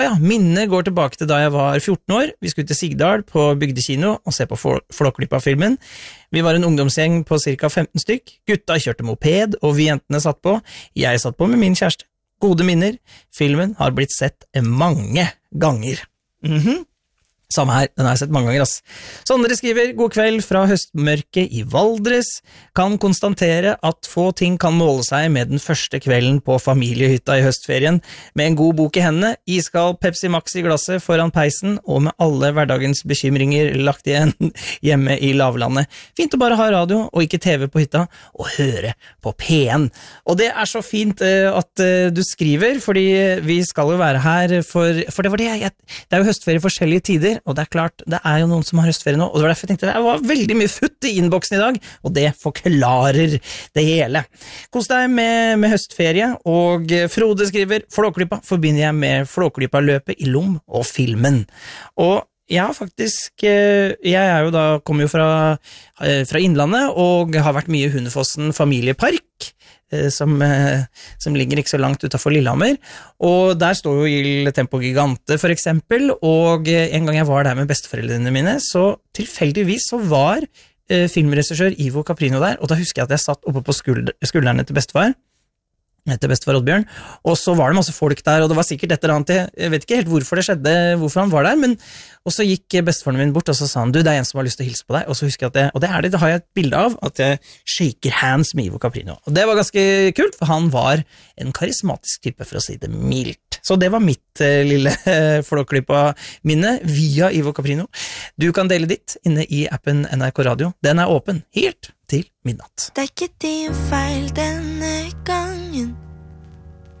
Ja, minnet går tilbake til da jeg var 14 år. Vi skulle til Sigdal på Bygdekino og se på Flåklypa-filmen. Vi var en ungdomsgjeng på cirka 15 stykk. Gutta kjørte moped, og vi jentene satt på. Jeg satt på med min kjæreste. Gode minner. Filmen har blitt sett mange ganger. Samme her, den har jeg sett mange ganger, ass. Sondre skriver, god kveld fra høstmørket i Valdres. Kan konstatere at få ting kan måle seg med den første kvelden på familiehytta i høstferien, med en god bok i hendene, iskald Pepsi Max i glasset foran peisen, og med alle hverdagens bekymringer lagt igjen hjemme i lavlandet. Fint å bare ha radio og ikke TV på hytta, og høre på P1. Og det er så fint at du skriver, fordi vi skal jo være her for det var det det er jo høstferie i forskjellige tider, og det er klart, det er jo noen som har høstferie nå, og det var derfor jeg tenkte det var veldig mye futt i innboksen i dag, og det forklarer det hele. Kos deg med høstferie, og Frode skriver, Flåklypa forbinder jeg med Flåklypa-løpet i Lom og filmen. Og jeg har faktisk, jeg er jo da, kommer jo fra Innlandet, og har vært mye i Hundefossen familiepark, som ligger ikke så langt utenfor Lillehammer, og der står jo Il Tempo Gigante for eksempel, og en gang jeg var der med besteforeldrene mine, så tilfeldigvis så var filmregissør Ivo Caprino der, og da husker jeg at jeg satt oppe på skuldrene til bestefar Oddbjørn, og så var det masse folk der, og det var sikkert et eller annet, jeg vet ikke helt hvorfor det skjedde, hvorfor han var der, men og så gikk bestefaren min bort, og så sa han, du, det er en som har lyst til å hilse på deg, og så husker jeg at det har jeg et bilde av, at jeg shaker hands med Ivo Caprino, og det var ganske kult, for han var en karismatisk type, for å si det mildt. Så det var mitt lille Flåklypa-minne via Ivo Caprino. Du kan dele ditt inne i appen NRK Radio. Den er åpen helt til midnatt. Det er ikke din feil denne gangen.